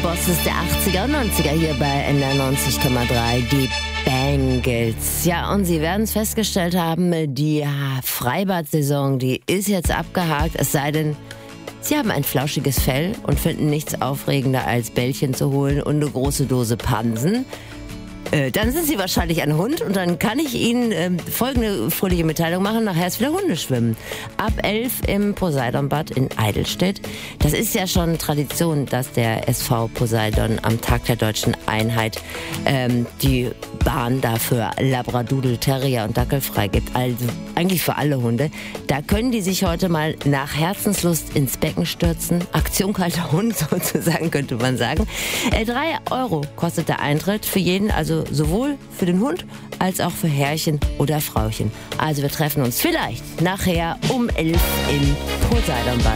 Bosses der 80er und 90er hier bei NDR 90,3, die Bangles. Ja, und Sie werden es festgestellt haben, die Freibad-Saison, die ist jetzt abgehakt, es sei denn, Sie haben ein flauschiges Fell und finden nichts aufregender als Bällchen zu holen und eine große Dose Pansen. Dann sind Sie wahrscheinlich ein Hund und dann kann ich Ihnen folgende fröhliche Mitteilung machen. Nachher ist wieder Hundeschwimmen. Ab 11 im Poseidonbad in Eidelstedt. Das ist ja schon Tradition, dass der SV Poseidon am Tag der Deutschen Einheit die Bahn dafür Labradoodle, Terrier und Dackel freigibt. Also eigentlich für alle Hunde. Da können die sich heute mal nach Herzenslust ins Becken stürzen. Aktion kalter Hund sozusagen, könnte man sagen. 3 € kostet der Eintritt für jeden, also sowohl für den Hund als auch für Herrchen oder Frauchen. Also wir treffen uns vielleicht nachher um 11 im Poseidonbad